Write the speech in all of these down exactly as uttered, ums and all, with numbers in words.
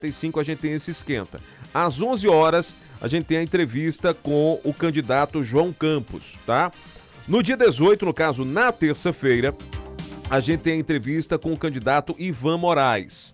e cinco a gente tem esse esquenta. Às onze horas, a gente tem a entrevista com o candidato João Campos, tá? No dia dezoito, no caso, na terça-feira, a gente tem a entrevista com o candidato Ivan Moraes.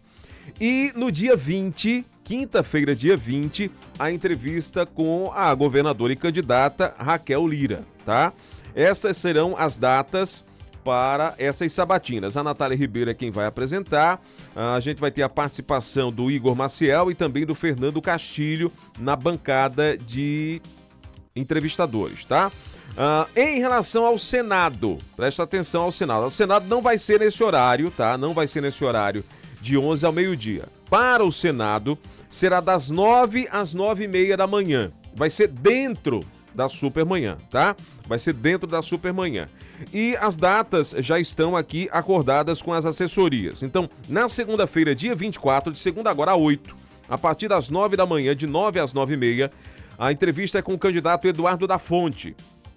E no dia vinte, quinta-feira, dia vinte, a entrevista com a governadora e candidata Raquel Lira, tá? Essas serão as datas para essas sabatinas. A Natália Ribeiro é quem vai apresentar. A gente vai ter a participação do Igor Maciel e também do Fernando Castilho na bancada de entrevistadores, tá? Uh, em relação ao Senado, presta atenção ao Senado. O Senado não vai ser nesse horário, tá? Não vai ser nesse horário de onze ao meio-dia. Para o Senado, será das nove às nove e meia da manhã. Vai ser dentro da Supermanhã, tá? Vai ser dentro da Supermanhã. E as datas já estão aqui acordadas com as assessorias. Então, na segunda-feira, dia vinte e quatro, de segunda agora a oito, a partir das nove da manhã, de nove às nove e meia, a entrevista é com o candidato Eduardo da Fonte.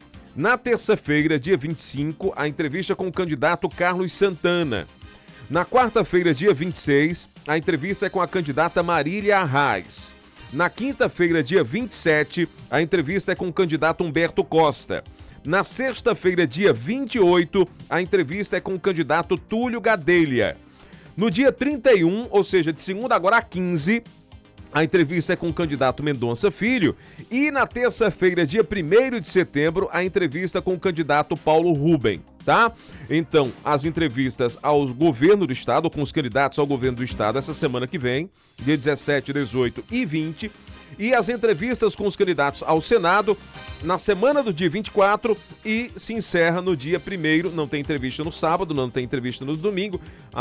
Na terça-feira, dia vinte e cinco, a entrevista com o candidato Carlos Santana. Na quarta-feira, dia vinte e seis, a entrevista é com a candidata Marília Arraes. Na quinta-feira, dia vinte e sete, a entrevista é com o candidato Humberto Costa. Na sexta-feira, dia vinte e oito, a entrevista é com o candidato Túlio Gadelha. No dia trinta e um, ou seja, de segunda agora a quinze, a entrevista é com o candidato Mendonça Filho. E na terça-feira, dia primeiro de setembro, a entrevista com o candidato Paulo Rubem, tá? Então, as entrevistas ao governo do estado, com os candidatos ao governo do estado, essa semana que vem, dia dezessete, dezoito e vinte. E as entrevistas com os candidatos ao Senado na semana do dia vinte e quatro e se encerra no dia primeiro. Não tem entrevista no sábado, não tem entrevista no domingo.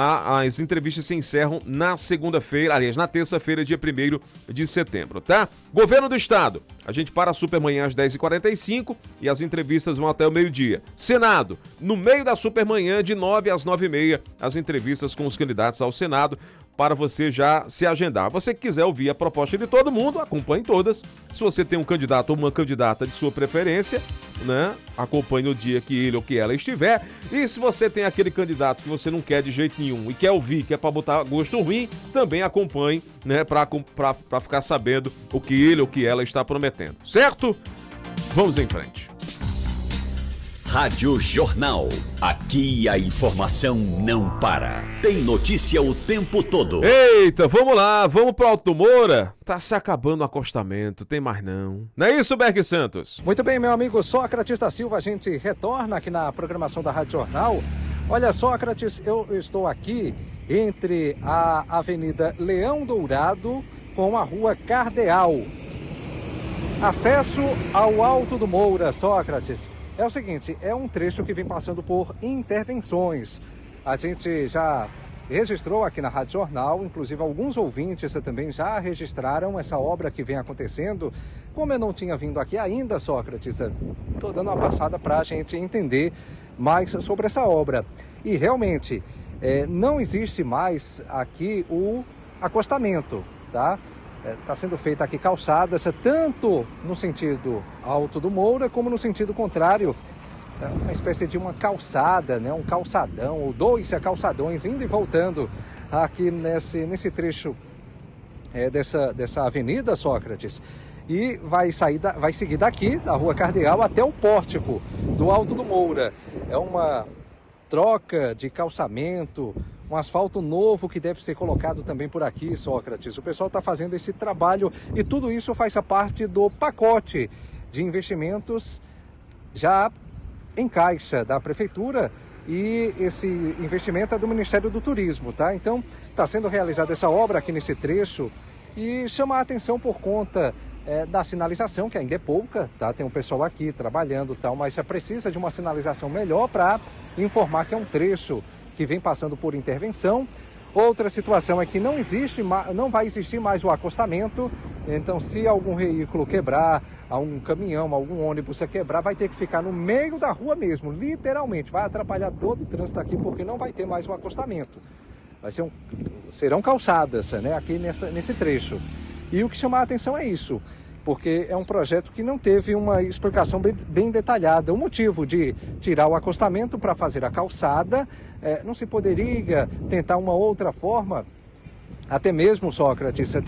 As entrevistas se encerram na segunda-feira, aliás, na terça-feira, dia primeiro de setembro, tá? Governo do Estado, a gente para a Supermanhã às dez e quarenta e cinco e as entrevistas vão até o meio-dia. Senado, no meio da Supermanhã, de nove às nove e meia, as entrevistas com os candidatos ao Senado, para você já se agendar. Você que quiser ouvir a proposta de todo mundo, acompanhe todas. Se você tem um candidato ou uma candidata de sua preferência, né, acompanhe no dia que ele ou que ela estiver. E se você tem aquele candidato que você não quer de jeito nenhum e quer ouvir, quer para botar gosto ruim, também acompanhe, né, para ficar sabendo o que ele ou que ela está prometendo. Certo? Vamos em frente. Rádio Jornal. Aqui a informação não para. Tem notícia o tempo todo. Eita, vamos lá, vamos pro Alto Moura. Tá se acabando o acostamento, tem mais não. Não é isso, Berg Santos? Muito bem, meu amigo Sócrates da Silva, a gente retorna aqui na programação da Rádio Jornal. Olha, Sócrates, eu estou aqui entre a Avenida Leão Dourado com a Rua Cardeal. Acesso ao Alto do Moura, Sócrates. É o seguinte, é um trecho que vem passando por intervenções. A gente já registrou aqui na Rádio Jornal, inclusive alguns ouvintes também já registraram essa obra que vem acontecendo. Como eu não tinha vindo aqui ainda, Sócrates, estou dando uma passada para a gente entender mais sobre essa obra. E realmente, é, não existe mais aqui o acostamento, tá? Está sendo feita aqui calçadas, tanto no sentido Alto do Moura, como no sentido contrário, uma espécie de uma calçada, né? Um calçadão, ou dois calçadões, indo e voltando aqui nesse, nesse trecho é, dessa, dessa avenida, Sócrates. E vai, sair da, vai seguir daqui, da Rua Cardeal, até o pórtico do Alto do Moura. É uma troca de calçamento, um asfalto novo que deve ser colocado também por aqui, Sócrates. O pessoal está fazendo esse trabalho e tudo isso faz parte do pacote de investimentos já em caixa da Prefeitura, e esse investimento é do Ministério do Turismo, tá? Então, está sendo realizada essa obra aqui nesse trecho e chama a atenção por conta é, da sinalização, que ainda é pouca, tá? Tem um pessoal aqui trabalhando e tal, mas precisa de uma sinalização melhor para informar que é um trecho que vem passando por intervenção. Outra situação é que não existe, não vai existir mais o acostamento. Então, se algum veículo quebrar, algum caminhão, algum ônibus quebrar, vai ter que ficar no meio da rua mesmo, literalmente. Vai atrapalhar todo o trânsito aqui, porque não vai ter mais o acostamento. Vai ser um, serão calçadas, né, aqui nessa, nesse trecho. E o que chama a atenção é isso, porque é um projeto que não teve uma explicação bem, bem detalhada. O motivo de tirar o acostamento para fazer a calçada, é, não se poderia tentar uma outra forma Até mesmo, Sócrates,